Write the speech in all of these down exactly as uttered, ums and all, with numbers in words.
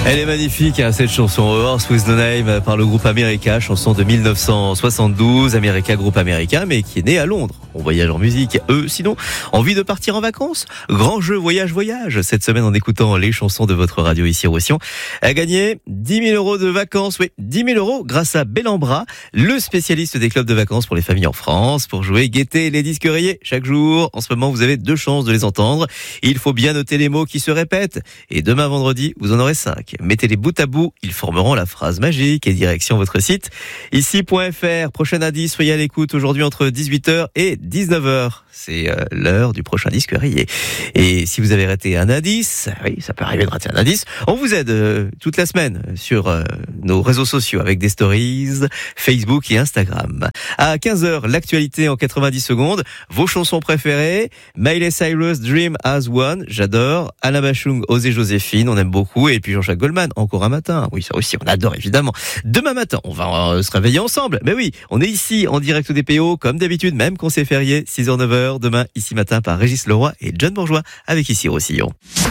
Elle est magnifique, hein, cette chanson Horse with No Name par le groupe America, chanson de mille neuf cent soixante-douze, America, groupe américain, mais qui est né à Londres. On voyage en musique. Eux, sinon, envie de partir en vacances? Grand jeu voyage voyage cette semaine en écoutant les chansons de votre radio ici Roussillon. A gagné dix mille euros de vacances, oui, dix mille euros grâce à Bellambra, le spécialiste des clubs de vacances pour les familles en France. Pour jouer, guettez les disques rayés chaque jour. En ce moment, vous avez deux chances de les entendre. Il faut bien noter les mots qui se répètent. Et demain vendredi, vous en aurez cinq. Mettez-les bout à bout, ils formeront la phrase magique et direction votre site ici point f r. Prochain indice, soyez à l'écoute aujourd'hui entre dix-huit heures et dix-neuf heures. C'est euh, l'heure du prochain disque rayé. Et si vous avez raté un indice, oui, ça peut arriver de rater un indice, on vous aide euh, toute la semaine sur euh, nos réseaux sociaux avec des stories, Facebook et Instagram. À quinze heures, l'actualité en quatre-vingt-dix secondes, vos chansons préférées, Miley Cyrus, Dream As One, j'adore, Alain Bachung, Osez Joséphine, on aime beaucoup, et puis Jean-Jacques Goldman, encore un matin, oui, ça aussi, on adore évidemment. Demain matin, on va euh, se réveiller ensemble, mais oui, on est ici en direct des P O, comme d'habitude, même qu'on s'est férié, six heures neuf heures, demain, ici matin, par Régis Leroy et John Bourgeois, avec ici Roussillon.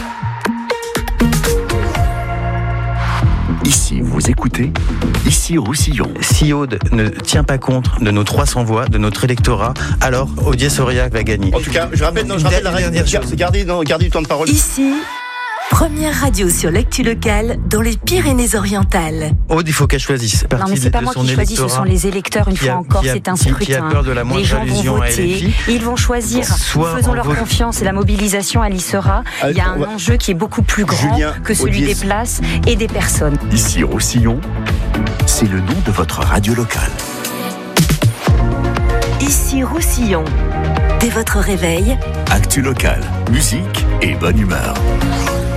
Ici, vous écoutez, ici Roussillon. Si Aude ne tient pas compte de nos trois cents voix, de notre électorat, alors Audiès Aurillac va gagner. En tout cas, je rappelle, non, je rappelle la règle, c'est garder, non, garder du temps de parole. Ici, première radio sur l'actu locale dans les Pyrénées-Orientales. Aude, il faut qu'elle choisisse. Non, mais c'est pas moi qui choisis, ce sont les électeurs, une fois encore, c'est un scrutin. Qui a peur de la moindre les gens allusion vont à voter, L F I. ils vont choisir. Nous faisons leur confiance et la mobilisation, elle y sera. Il y a un va... enjeu qui est beaucoup plus grand Julien, que celui Audiès. des places et des personnes. Ici Roussillon, c'est le nom de votre radio locale. Ici Roussillon. Dès votre réveil, Actu locale, musique et bonne humeur.